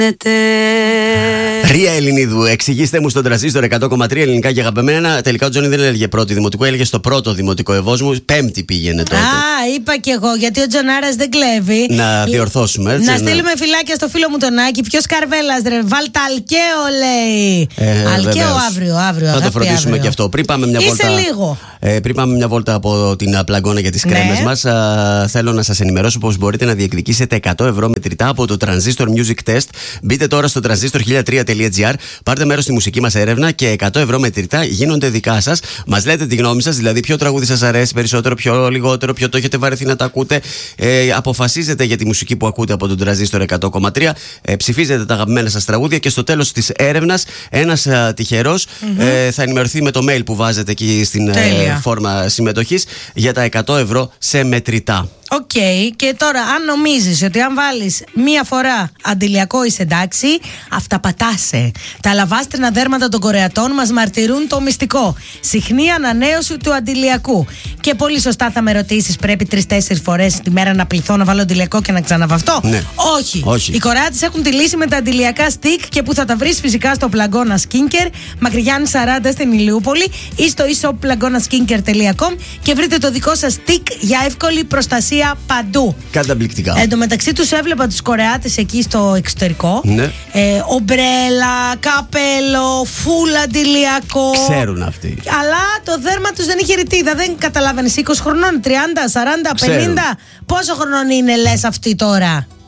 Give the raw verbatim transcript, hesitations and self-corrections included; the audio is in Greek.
Ρία Ελληνίδου, εξηγήστε μου στον τρανζίστορ εκατό κόμμα τρία ελληνικά και αγαπημένα. Τελικά ο Τζόνι δεν έλεγε πρώτη δημοτικό, έλεγε στο πρώτο δημοτικό Ευόσμου. Πέμπτη πήγαινε τότε. Α, είπα κι εγώ, γιατί ο Τζονάρας δεν κλέβει. Να διορθώσουμε, έτσι. Να ναι. στείλουμε φυλάκια στο φίλο μου τον Άκη. Ποιο Καρβέλας, ρε. Βάλτε Αλκαίο, λέει. Ε, Αλκαίο αύριο, αύριο. Θα αγάπη, το φροντίσουμε αύριο. και αυτό. Πριν πάμε μια Είσαι βόλτα. λίγο. Ε, πριν πάμε μια βόλτα από την πλαγκώνα για τις Ναι. κρέμες μας, α, θέλω να σας ενημερώσω πως μπορείτε να διεκδικήσετε εκατό ευρώ μετρητά από το Transistor Music Test. Μπείτε τώρα στο τρανζίστορ χίλια τρία τελεία τζι άρ, πάρτε μέρος στη μουσική μας έρευνα και εκατό ευρώ μετρητά γίνονται δικά σας. Μας λέτε τη γνώμη σας, δηλαδή ποιο τραγούδι σας αρέσει περισσότερο, ποιο λιγότερο, ποιο το έχετε βαρεθεί να τα ακούτε. Ε, αποφασίζετε για τη μουσική που ακούτε από τον Transistor εκατό κόμμα τρία, ε, ψηφίζετε τα αγαπημένα σας τραγούδια και στο τέλος της έρευνας ένας α, τυχερός mm-hmm. ε, θα ενημερωθεί με το mail που βάζετε εκεί στην ε, φόρμα συμμετοχής για τα εκατό ευρώ σε μετρητά. Οκ, okay. Και τώρα, αν νομίζεις ότι αν βάλεις μία φορά αντιλιακό είσαι εντάξει, αυταπατάσαι. Τα αλαβάστρινα δέρματα των Κορεατών μας μαρτυρούν το μυστικό. Συχνή ανανέωση του αντιλιακού. Και πολύ σωστά θα με ρωτήσεις, πρέπει τρεις-τέσσερις φορές τη μέρα να πληθώ να βάλω αντιλιακό και να ξαναβαφτώ. Ναι. Όχι. Όχι. Οι Κορεάτες έχουν τη λύση με τα αντιλιακά stick και που θα τα βρεις φυσικά στο Πλαγκώνα Skincare, Μακρυγιάννη σαράντα στην Ηλιούπολη ή στο e-shop πλαγκώνα skincare τελεία com και βρείτε το δικό σας stick για εύκολη προστασία παντού. Καταπληκτικά. Εν τω μεταξύ τους έβλεπα τους Κορεάτες εκεί στο εξωτερικό. Ναι. Ε, ομπρέλα, καπέλο, φουλ αντιλιακό. Ξέρουν αυτοί. Αλλά το δέρμα τους δεν είχε ρητίδα. Δεν καταλάβαινες, είκοσι χρονών, τριάντα, σαράντα, Ξέρουν. πενήντα. Πόσο χρονών είναι, λες, αυτοί τώρα?